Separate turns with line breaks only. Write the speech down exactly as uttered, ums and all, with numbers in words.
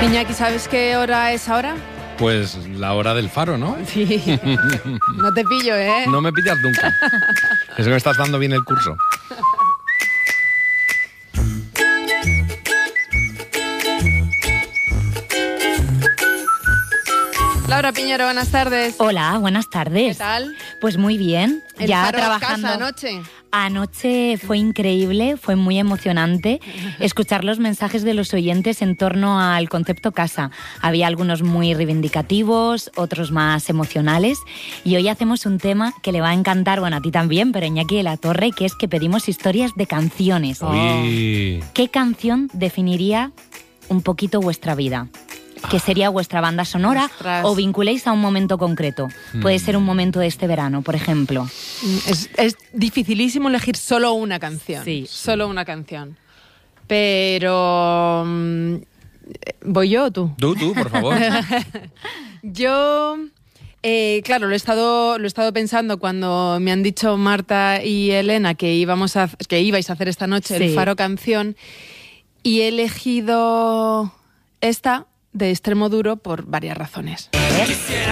Iñaki, ¿sabes qué hora es ahora?
Pues la hora del faro, ¿no?
Sí. No te pillo, ¿eh?
No me pillas nunca. Es que me estás dando bien el curso.
Laura Piñero, buenas tardes.
Hola, buenas tardes.
¿Qué tal?
Pues muy bien.
El
ya
faro
trabajando.
casa anoche.
Anoche fue increíble, fue muy emocionante escuchar los mensajes de los oyentes en torno al concepto casa. Había algunos muy reivindicativos, otros más emocionales, y hoy hacemos un tema que le va a encantar, bueno, a ti también, pero Iñaki de la Torre, que es que pedimos historias de canciones.
Uy.
¿Qué canción definiría un poquito vuestra vida? ¿Qué sería vuestra banda sonora?
Ostras.
O vinculéis a un momento concreto. Puede ser un momento de este verano, por ejemplo.
Es, es dificilísimo elegir solo una canción.
Sí.
Solo una canción. Pero... mm, ¿voy yo o tú?
Tú, tú, por favor.
Yo... Eh, claro, lo he estado lo he estado pensando cuando me han dicho Marta y Elena que íbamos a que ibais a hacer esta noche
Sí.
el Faro Canción, y he elegido esta de Extremo Duro por varias razones.